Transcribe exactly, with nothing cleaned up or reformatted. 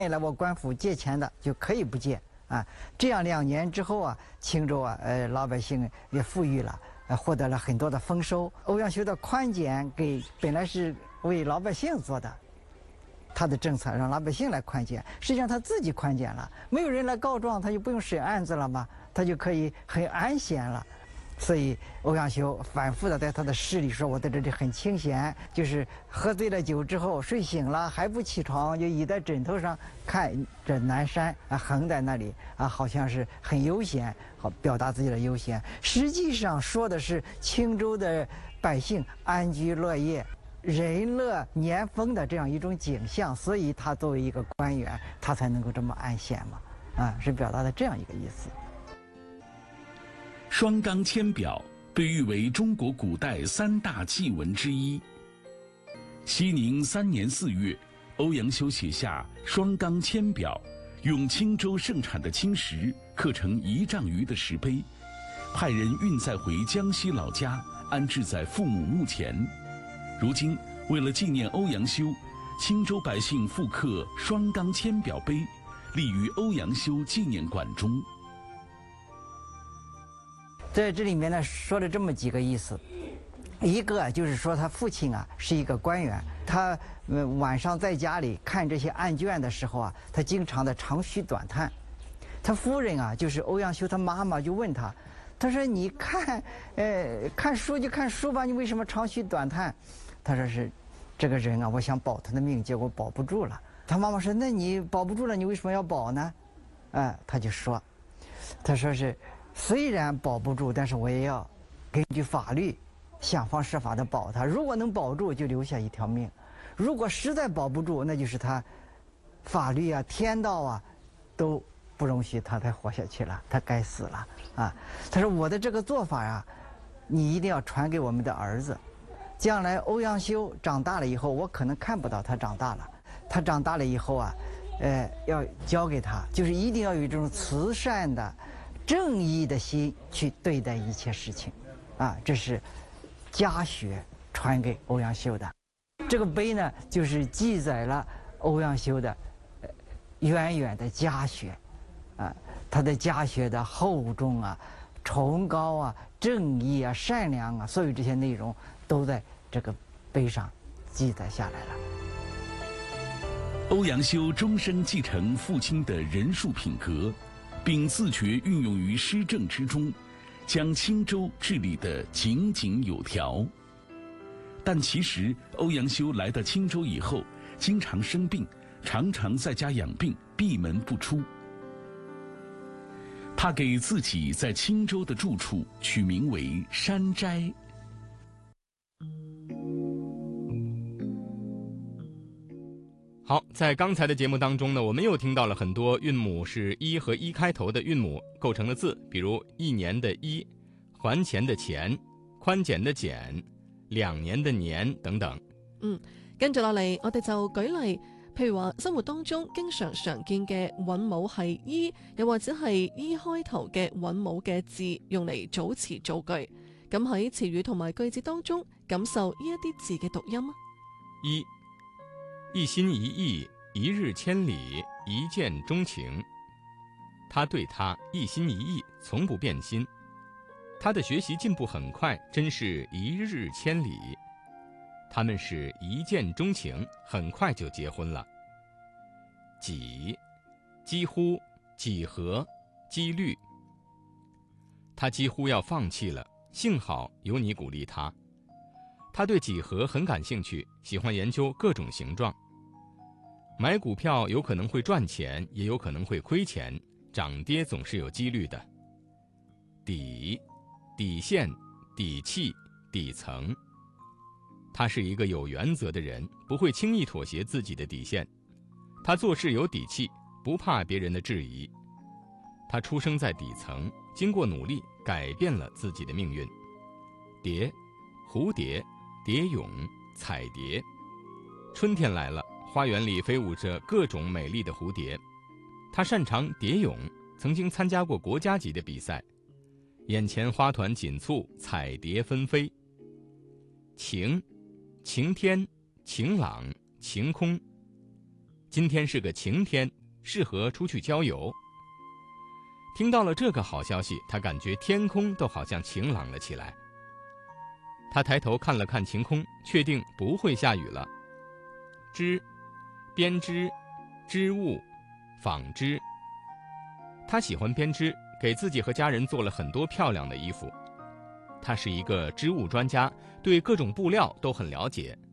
来我官府借钱的就可以不借啊。这样两年之后啊，青州啊，呃，老百姓也富裕了，呃，获得了很多的丰收。欧阳修的宽减给本来是为老百姓做的，他的政策让老百姓来宽减，实际上他自己宽减了，没有人来告状，他就不用审案子了嘛，他就可以很安闲了。所以欧阳修反复的在他的诗里说：“我在这里很清闲，就是喝醉了酒之后睡醒了还不起床，就倚在枕头上看着南山啊，横在那里啊，好像是很悠闲，好表达自己的悠闲。实际上说的是青州的百姓安居乐业、人乐年丰的这样一种景象。所以他作为一个官员，他才能够这么安闲嘛，啊，是表达的这样一个意思。” 双钢千表被誉为中国古代三大祭文之一。熙宁三年四月，欧阳修写下《双钢千表》，用青州盛产的青石刻成一丈余的石碑，派人运载回江西老家，安置在父母墓前。如今，为了纪念欧阳修，青州百姓复刻双钢千表碑，立于欧阳修纪念馆中。 在这里面呢，说了这么几个意思，一个就是说他父亲啊是一个官员，他呃晚上在家里看这些案卷的时候啊，他经常的长吁短叹。他夫人啊，就是欧阳修他妈妈就问他，他说：“你看，呃，看书就看书吧，你为什么长吁短叹？”他说是这个人啊，我想保他的命，结果保不住了。他妈妈说：“那你保不住了，你为什么要保呢？”哎，他就说，他说是。虽然保不住，但是我也要根据法律想方设法的保他。如果能保住，就留下一条命；如果实在保不住，那就是他法律啊、天道啊都不容许他再活下去了，他该死了啊！他说：“我的这个做法啊，你一定要传给我们的儿子。将来欧阳修长大了以后，我可能看不到他长大了。他长大了以后啊，呃，要交给他，就是一定要有这种慈善的。”正义的心去对待一切事情，啊，这是家学传给欧阳修的。这个碑呢，就是记载了欧阳修的呃渊远的家学，啊，他的家学的厚重啊、崇高啊、正义啊、善良啊，所有这些内容都在这个碑上记载下来了。 欧阳修终生继承父亲的仁术品格，并自觉运用于施政之中，将青州治理得井井有条。但其实欧阳修来到青州以后，经常生病，常常在家养病，闭门不出。他给自己在青州的住处取名为山斋。 好，在刚才的节目当中呢，我们又听到了很多韵母是一和一开头的韵母构成的字，比如一年的一、还钱的錢、寬減的減、兩年的年等等。 嗯，跟住落嚟，我哋就舉例，譬如話生活當中經常常見嘅韻母係一，又或者係一開頭嘅韻母嘅字，用嚟組詞造句。咁喺詞語同埋句子當中，感受呢一啲字嘅讀音啊。 一，一心一意，一日千里，一見鍾情。他對他一心一意，從不變心。他的學習進步很快，真是一日千里。他們是一見鍾情，很快就結婚了。幾，幾乎，幾何，幾率。他幾乎要放棄了，幸好有你鼓勵他。他對幾何很感興趣，喜歡研究各種形狀。買股票有可能會賺錢，也有可能會虧錢，漲跌總是有幾率的。底，底線，底氣，底層。他是一個有原則的人，不會輕易妥協自己的底線。他做事有底氣，不怕別人的質疑。他出生在底層，經過努力改變了自己的命運。蝶，蝴蝶，蝶蛹，彩蝶。春天來了，花園裡飛舞着各種美麗的蝴蝶。他擅長蝶蛹，曾經參加過國家級的比賽。眼前花團錦簇，彩蝶紛飛。晴，晴天，晴朗，晴空。 今天是个晴天，适合出去郊游。听到了这个好消息，他感觉天空都好像晴朗了起来。他抬头看了看晴空，确定不会下雨了。织，编织，织物，纺织。他喜欢编织，给自己和家人做了很多漂亮的衣服。他是一个织物专家，对各种布料都很了解。